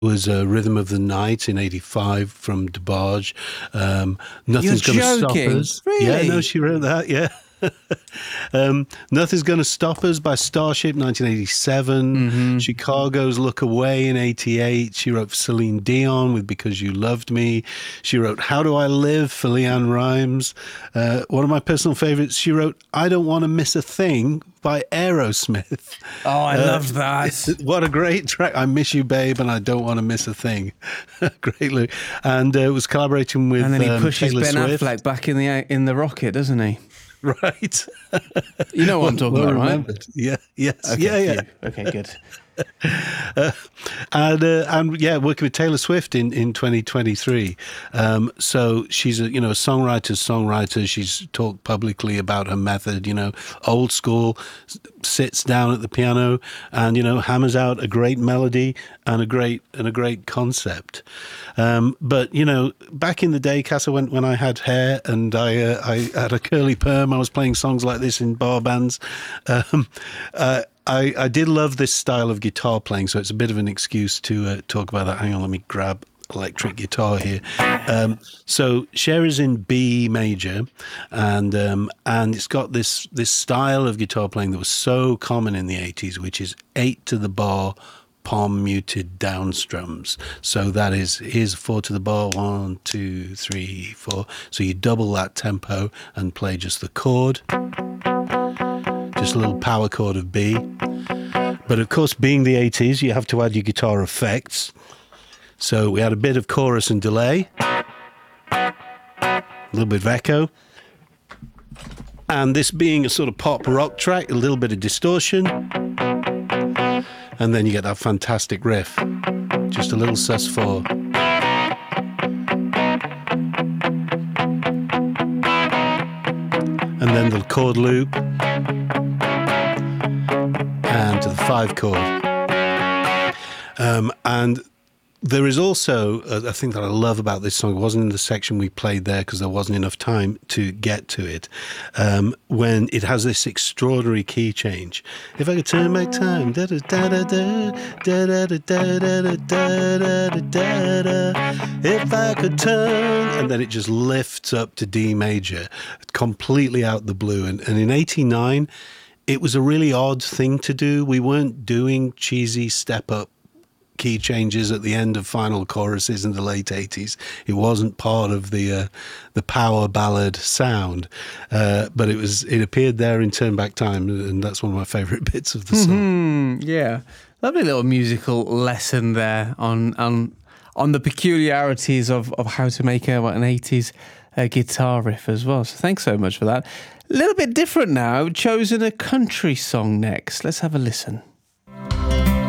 was Rhythm of the Night in '85 from DeBarge. Nothing's Gonna Stop Us. Really? Yeah, no, she wrote that, yeah. Nothing's Gonna Stop Us by Starship, 1987. Chicago's Look Away in '88. She wrote for Celine Dion with Because You Loved Me. She wrote How Do I Live for LeAnn Rimes. One of my personal favorites, she wrote I Don't Want to Miss a Thing by Aerosmith. Oh, I love that. What a great track. I Miss You, Babe, and I Don't Want to Miss a Thing. Great, Luke. And it was collaborating with And then he pushes Taylor Ben Swift. Affleck back in the rocket, doesn't he? Right. You know what I'm talking about, right? Remembered. Yeah, yes. Okay, Yeah. Okay, good. And yeah, working with Taylor Swift in 2023. So she's a songwriter. She's talked publicly about her method. Old school, sits down at the piano and hammers out a great melody and a great concept. But back in the day, Casa, when I had hair and I had a curly perm, I was playing songs like this in bar bands. I did love this style of guitar playing, so it's a bit of an excuse to talk about that. Hang on, let me grab electric guitar here. So Cher is in B major, and it's got this style of guitar playing that was so common in the 80s, which is 8 to the bar, palm muted down strums. So that is, here's 4 to the bar, 1, 2, 3, 4. So you double that tempo and play just the chord. Just a little power chord of B. But of course, being the 80s, you have to add your guitar effects. So we had a bit of chorus and delay, a little bit of echo. And this being a sort of pop rock track, a little bit of distortion. And then you get that fantastic riff. Just a little sus4. And then the chord loop. And to the 5 chord. And there is also a thing that I love about this song. It wasn't in the section we played there because there wasn't enough time to get to it. When it has this extraordinary key change. If I could turn back time, da da da da da da da da da da da da. If I could turn, and then it just lifts up to D major, completely out the blue. And in '89. It was a really odd thing to do. We weren't doing cheesy step-up key changes at the end of final choruses in the late 80s. It wasn't part of the power ballad sound, but it appeared there in Turn Back Time, and that's one of my favourite bits of the song. Yeah, lovely little musical lesson there on the peculiarities of how to make an 80s guitar riff as well. So thanks so much for that. A little bit different now. I've chosen a country song next. Let's have a listen.